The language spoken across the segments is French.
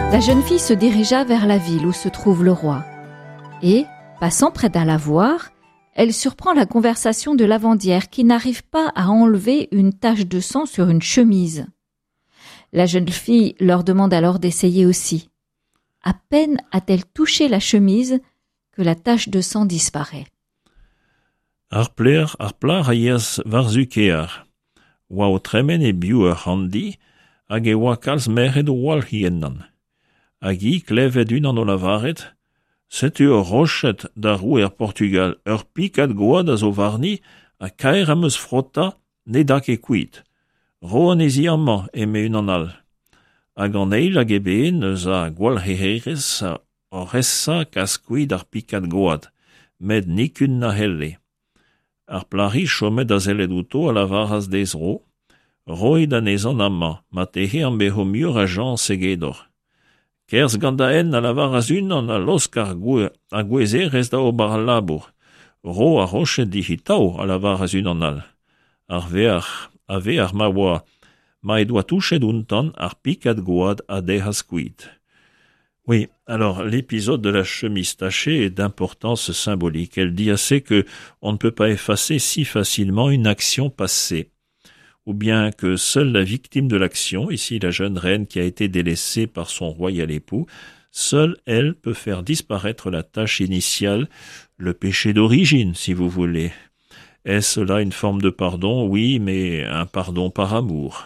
La jeune fille se dirigea vers la ville où se trouve le roi. Et, passant près d'un lavoir, elle surprend la conversation de lavandière qui n'arrive pas à enlever une tache de sang sur une chemise. La jeune fille leur demande alors d'essayer aussi. À peine a-t-elle touché la chemise que la tache de sang disparaît. Ar plar aiez varzukear. Oa o tremen e biu ur handi, hag e oa kalz meret o walhiennan. Hag I klevet unan o lavaret, setu ur rochet da roue Portugal, ur pikad goad a zo varni, a kaer am eus frotta, ne dak e kuit. Roan ezi amman eme unan al. Hag an eil hag e been eus a gwalheherez o ressa kas kuit ar pikad goad, med nikun na helle. Ar plari chomet a zelet outo a lavaraz dez ro, roid an ezan amman, mat ehe an beho mur a jan segedor. Kerz gant a en a lavaraz unan a losk ar gwezerez da ober al labour. Ro a rochet dihitao a lavaraz unan al. Ar vear ma oa, ma e doa touchet untan ar pikad goad a dehas kuit. Oui, alors l'épisode de la chemise tachée est d'importance symbolique. Elle dit assez que on ne peut pas effacer si facilement une action passée, ou bien que seule la victime de l'action, ici la jeune reine qui a été délaissée par son royal époux, seule elle peut faire disparaître la tâche initiale, le péché d'origine, si vous voulez. Est-ce là une forme de pardon? Oui, mais un pardon par amour.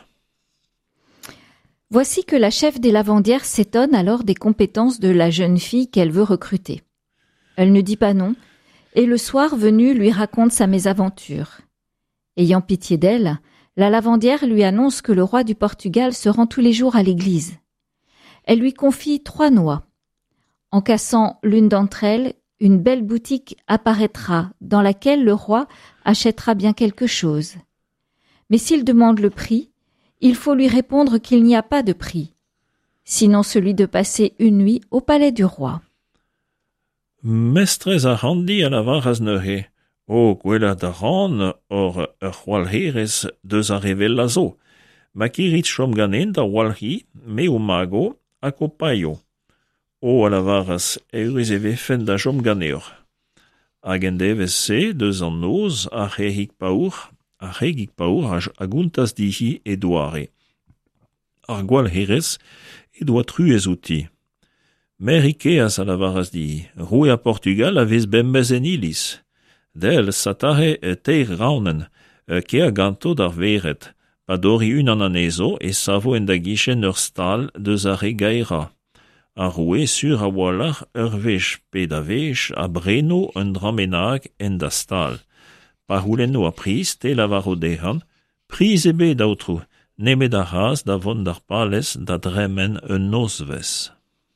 Voici que la chef des lavandières s'étonne alors des compétences de la jeune fille qu'elle veut recruter. Elle ne dit pas non, et le soir venu lui raconte sa mésaventure. Ayant pitié d'elle, la lavandière lui annonce que le roi du Portugal se rend tous les jours à l'église. Elle lui confie 3 noix. En cassant l'une d'entre elles, une belle boutique apparaîtra dans laquelle le roi achètera bien quelque chose. Mais s'il demande le prix, il faut lui répondre qu'il n'y a pas de prix, sinon celui de passer une nuit au palais du roi. Mestrez a handi a lavaraz neuhe, o gwella da ran or ur c'hoalherez deus a revel a zo. Ma kirit chom ganen da walhi, me o mago ak o paio. O a lavaraz eurez e vefen da chom ganeor. Hag en devez se deus an noz a c'hegik paour a guntas dihi e doare. Ar gwalherez e doa truez outi. Mer ikeas a lavaraz dihi, roue a Portugal a vez bembez en ilis. Del satahe teir raunen, ke a ganto d'ar veret, pa dori unan an ezo e savo en da gichen ur stal deus a regaera. A roue sur a walar ur vech pe da vech a breno un dramenag en da stal. Pa houlenno a priz te lavaro dehan, priz ebe daoutro, nemet a raz da vont d'ar palez da dremen un nozvez.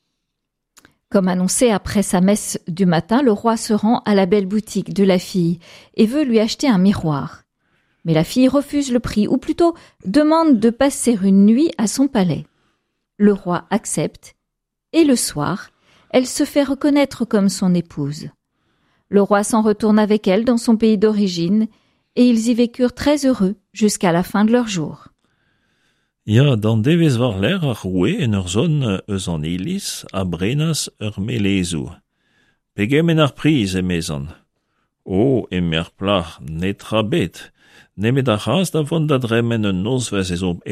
Comme annoncé après sa messe du matin, le roi se rend à la belle boutique de la fille et veut lui acheter un miroir. Mais la fille refuse le prix, ou plutôt demande de passer une nuit à son palais. Le roi accepte, et le soir, elle se fait reconnaître comme son épouse. Le roi s'en retourne avec elle dans son pays d'origine, et ils y vécurent très heureux jusqu'à la fin de leur jour. Ya, dan devez war l'air a roue en ur zon eus an ilis a brenas ur melezou. Pegemen ar priz emezan. O, emer plar, netra bet, nemet a raz da vont da dremen un nozvez